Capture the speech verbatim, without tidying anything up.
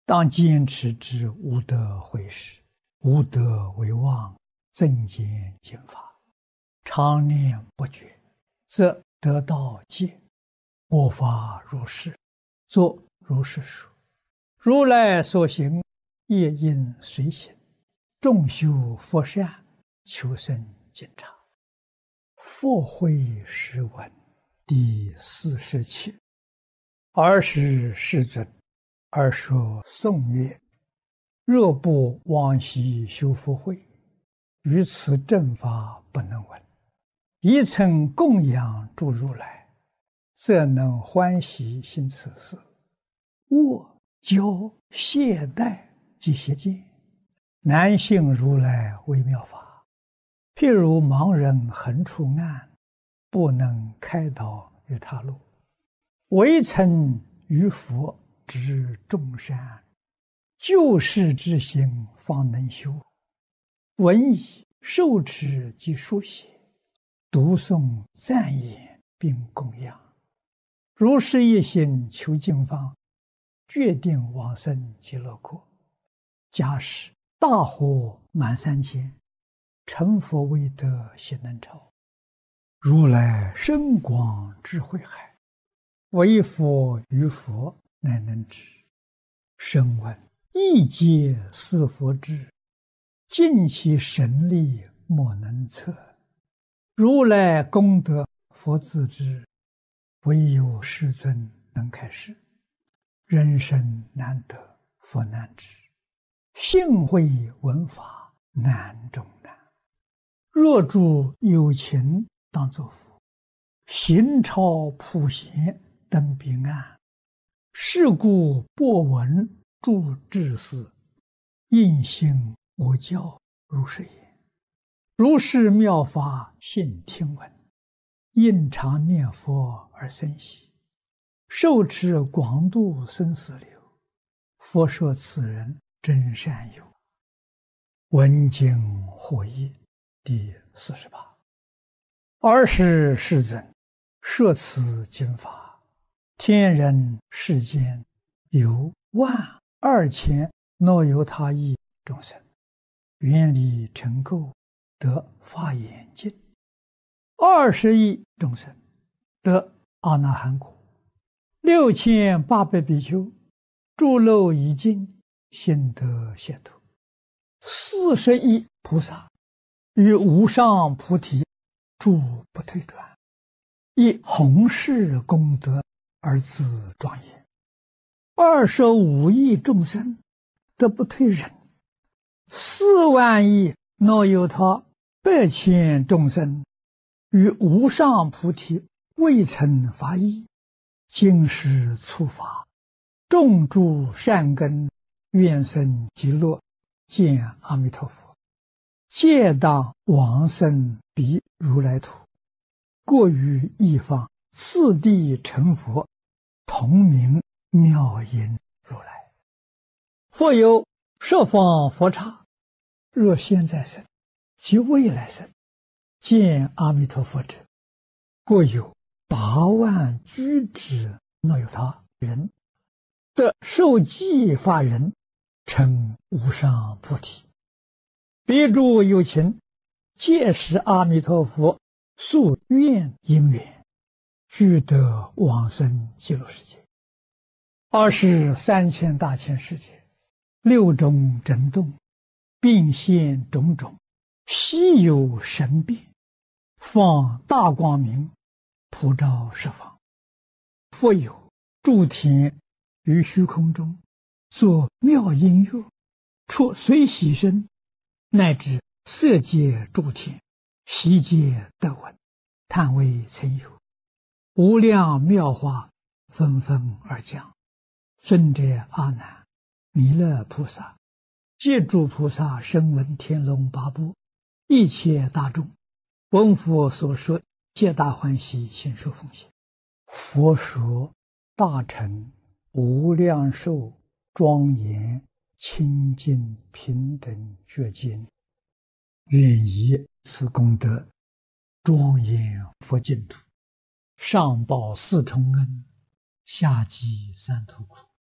当坚持之无德会始，无德为妄，增减减法，常念不绝，则得道戒。我法如是，作如是说。如来所行，业应随行。众修佛善，求生净察。佛慧诗文第四十七。尔时世尊，而说颂曰：若不往昔修福慧，于此正法不能闻。一曾供养诸如来，则能欢喜行此事。握教懈怠及邪见，难信如来微妙法。譬如盲人横出暗，不能开导于他路。唯曾于佛知众善，救世之心方能修。闻已受持及书写，读诵赞言并供养。如是一心求净方，决定往生极乐国。假使大火满三千，成佛未得悉能超。如来深广智慧海，唯佛于佛乃能知。声闻亦皆是佛智，尽其神力莫能测。如来功德佛自知，唯有世尊能开示。人生难得佛难知，幸会闻法难中难。若诸有情当作佛，行超普贤登彼岸。是故播闻诸智士，应信我教如是言。如是妙法信听闻，应常念佛而生喜。受持广度生死流，佛说此人真善友。闻经获益第四十八。尔时世尊，摄此经法，天人世间有万二千若由他亿众生，愿力成垢，得法眼净。二十亿众生得阿那含果。六千八百比丘诸漏已尽，心得解脱。四十亿菩萨于无上菩提诸不退转，以弘誓功德而自庄严。二十五亿众生得不退忍，四万亿若有他百千众生于无上菩提未曾发意，今世初发，种诸善根，愿生极乐，见阿弥陀佛，皆当往生彼如来土。过于一方，次第成佛，同名妙音如来。复有十方佛刹，若现在生及未来生，见阿弥陀佛者，过有八万居之若有他人，得受记法人，成无上菩提。彼诸有情，皆是阿弥陀佛宿愿因缘，俱得往生极乐世界。二是三千大千世界，六种震动，并现种种，稀有神变，放大光明，普照十方。复有诸天于虚空中，作妙音乐，出随喜声，乃至色界诸天，悉皆得闻，叹为曾有。无量妙法纷纷而降。尊者阿难、弥勒菩萨、皆诸菩萨声闻天龙八部，一切大众，闻佛所说，皆大欢喜，信受奉行。佛说大乘无量寿庄严清净平等觉经，愿以此功德庄严佛净土，上报四重恩，下济三途苦。